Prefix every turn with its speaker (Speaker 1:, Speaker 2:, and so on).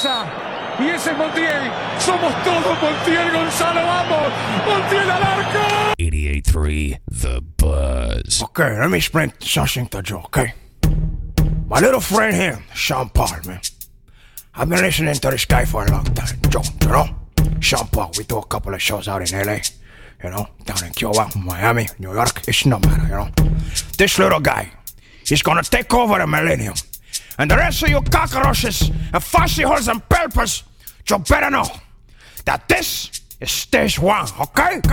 Speaker 1: casa. Y ese es Montiel. Somos todos Montiel, Gonzalo. Vamos. Montiel al arco.
Speaker 2: 88.3 The Buzz.
Speaker 3: Okay, let me explain something to you, okay? My little friend here, Sean Paul, man. I've been listening to this guy for a long time, Joe, you know? Sean Paul, we do a couple of shows out in LA, you know, down in Cuba, Miami, New York, it's no matter, you know? This little guy, he's gonna take over the millennium. And the rest of you cockroaches and fussy holes and pelpers, you better know that this is stage one, okay?